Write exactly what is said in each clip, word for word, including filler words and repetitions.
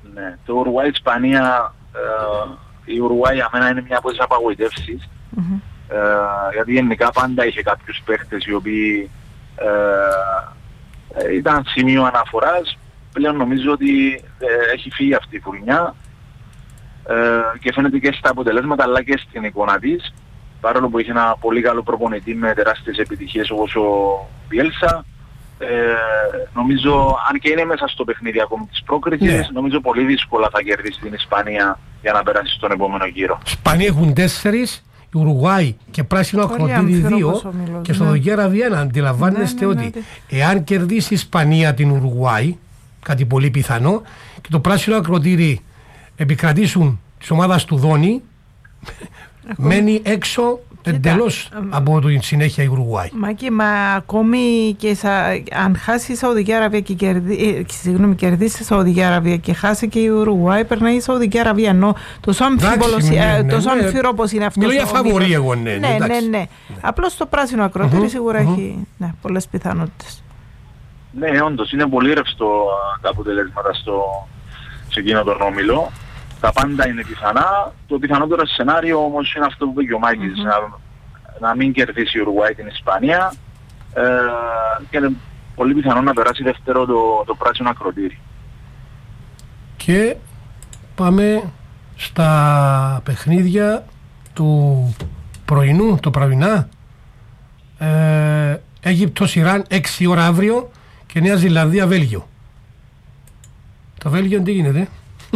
Ναι, το Ουρουάη-Ισπανία, ε, η Ουρουάη για μένα είναι μια από τις απαγοητεύσεις. Mm-hmm. Ε, γιατί γενικά πάντα είχε κάποιους παίχτες οι οποίοι ε, ε, ήταν σημείο αναφοράς. Πλέον νομίζω ότι ε, έχει φύγει αυτή η φουρνιά ε, και φαίνεται και στα αποτελέσματα αλλά και στην εικόνα της. Παρόλο που είχε ένα πολύ καλό προπονητή με τεράστιες επιτυχίες όπως ο Μπιέλσα, ε, νομίζω, αν και είναι μέσα στο παιχνίδι ακόμη της πρόκρισης, yeah. νομίζω πολύ δύσκολα θα κερδίσει την Ισπανία για να περάσει στον επόμενο γύρο. Ισπανία έχουν τέσσερις, η Ουρουγουάη και πράσινο ακροτήρι δύο και στο Σαουδική Αραβία, να αντιλαμβάνεστε ναι, ναι, ναι, ότι ναι. εάν κερδίσει η Ισπανία την Ουρουγουάη, κάτι πολύ πιθανό, και το πράσινο ακροτήρι επικρατήσουν της ομάδας του Δόνη, Έχω... μένει έξω εντελώς από την συνέχεια η Ουρουγουάη. Μάκη, μα ακόμη και σα... αν χάσει η Σαουδική Αραβία και κερδί... ε, συγγνώμη, κερδίσει η Σαουδική Αραβία και χάσει και η Ουρουγουάη, περνάει η Σαουδική Αραβία. Ενώ τόσο αμφίρο όπως είναι αυτό. Μιλώ για φαβορί εγώ, ναι. Ναι, ναι, ναι. ναι. Απλώς το πράσινο ακροτήρι mm-hmm, σίγουρα mm-hmm. έχει ναι, πολλές πιθανότητες. Ναι, όντως είναι πολύ ρευστό τα αποτελέσματα στο... σε εκείνο τον όμιλο. Τα πάντα είναι πιθανά. Το πιθανότερο σενάριο όμως είναι αυτό που είπε ο Μάκης, mm-hmm. να, να μην κερδίσει η Ουρουγουάη την Ισπανία ε, και είναι πολύ πιθανό να περάσει δεύτερο το, το πράσινο ακροτήρι. Και πάμε στα παιχνίδια του πρωινού, το πρωινά. Ε, Αίγυπτος Ιράν έξι ώρα αύριο και Νέα Ζηλανδία Βέλγιο. Το Βέλγιο τι γίνεται?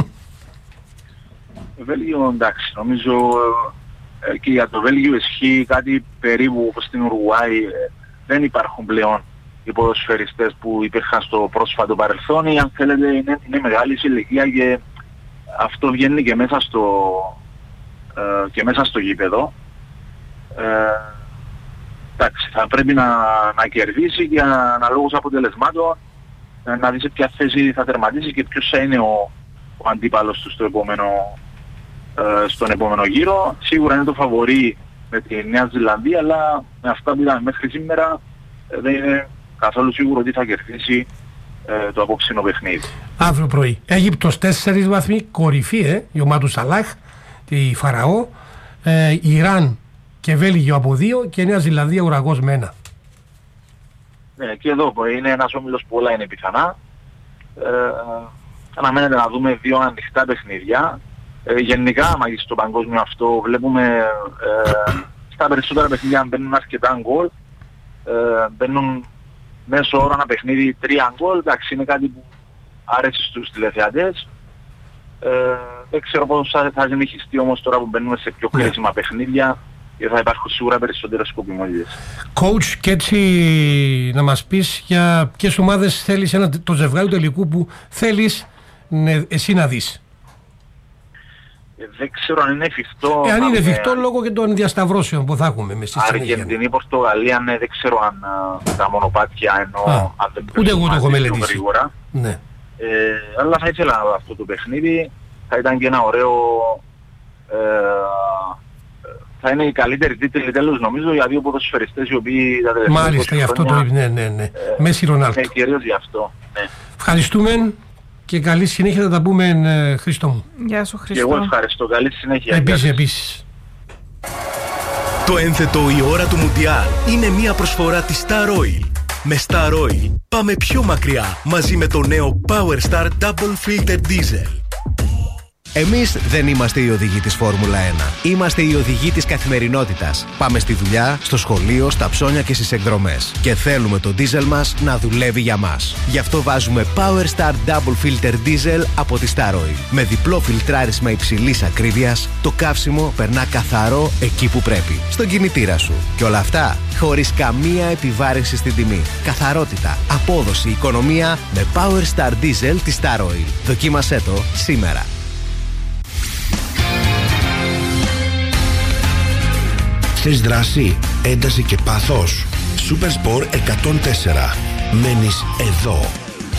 Το Βέλγιο εντάξει, νομίζω ε, και για το Βέλγιο ισχύει κάτι περίπου όπως στην Ουρουγουάη. Ε, δεν υπάρχουν πλέον οι ποδοσφαιριστές που υπήρχαν στο πρόσφατο παρελθόν ή αν θέλετε είναι, είναι μεγάλη ηλικία και αυτό βγαίνει και μέσα στο, ε, και μέσα στο γήπεδο. Ε, εντάξει, θα πρέπει να, να κερδίσει και αναλόγως αποτελεσμάτων ε, να δει σε ποια θέση θα τερματίσει και ποιος θα είναι ο, ο αντίπαλος του στο επόμενο στον επόμενο γύρο. Σίγουρα είναι το φαβορί με τη Νέα Ζηλανδία, αλλά με αυτά που είδαμε μέχρι σήμερα δεν είναι καθόλου σίγουρο ότι θα κερδίσει ε, το απόψινο παιχνίδι. Αύριο πρωί Αίγυπτος τέσσερις βαθμοί, κορυφή ε, η ομάδα του Σαλάχ, τη Φαραώ, ε, Ιράν και Βέλγιο από δύο και Νέα Ζηλανδία ουραγός με ένα. Ναι, και εδώ είναι ένας όμιλος που όλα είναι πιθανά. Ε, αναμένεται να δούμε δύο ανοιχτά παιχνίδια. Ε, γενικά, άμα στο παγκόσμιο αυτό βλέπουμε ε, στα περισσότερα παιχνίδια μπαίνουν αρκετά γκολ, ε, μπαίνουν μέσω όρο ένα παιχνίδι τρία γκολ, εντάξει είναι κάτι που άρεσε στους τηλεθεατές. Ε, δεν ξέρω πώς θα, θα συνεχιστεί όμως τώρα που μπαίνουμε σε πιο κρίσιμα παιχνίδια και θα υπάρχουν σίγουρα περισσότερες σκοπιμότητες. Coach, και έτσι να μας πεις για ποιες ομάδες θέλεις ένα, το ζευγάρι του τελικού που θέλεις ναι, εσύ να δεις. Δεν ξέρω αν είναι εφικτό. Ε, αν είναι εφικτό λόγω και των διασταυρώσεων που θα έχουμε μες στη συνέχεια. Αργεντινή, Πορτογαλία, ναι, δεν ξέρω αν uh, τα μονοπάτια ενώ Α, αν δεν ούτε εγώ το έχω μελετήσει. Ναι. Ε, αλλά θα ήθελα αυτό το παιχνίδι. Θα ήταν και ένα ωραίο... Ε, θα είναι οι καλύτεροι τίτλοι τέλος νομίζω για δύο ποδοσφαιριστές οι οποίοι... Μάλιστα, γι' αυτό το είπε, ναι, ναι, ναι. Ε, Μέση Ρονάλντο. Ναι, κυρίως γι' αυτό. Ναι. Ευχαριστούμε. Και καλή συνέχεια, θα τα πούμε, ε, Χρήστο μου. Γεια σου, Χρήστο. Και εγώ ευχαριστώ. Καλή συνέχεια. Επίσης, επίσης. Το ένθετο η ώρα του Μουντιάλ είναι μια προσφορά της Star Oil. Με Star Oil πάμε πιο μακριά μαζί με το νέο Power Star Double Filter Diesel. Εμείς δεν είμαστε οι οδηγοί της Φόρμουλα ένα. Είμαστε οι οδηγοί της καθημερινότητας. Πάμε στη δουλειά, στο σχολείο, στα ψώνια και στις εκδρομές. Και θέλουμε το ντίζελ μας να δουλεύει για μας. Γι' αυτό βάζουμε Power Star Double Filter Diesel από τη Star Oil. Με διπλό φιλτράρισμα υψηλής ακρίβειας, το καύσιμο περνά καθαρό εκεί που πρέπει. Στον κινητήρα σου. Και όλα αυτά χωρίς καμία επιβάρυνση στην τιμή. Καθαρότητα, απόδοση, οικονομία με Power Star Diesel της Star Oil. Δοκίμασέ το σήμερα. Θες δράση, ένταση και πάθος? Supersport εκατόν τέσσερα. Μένεις εδώ.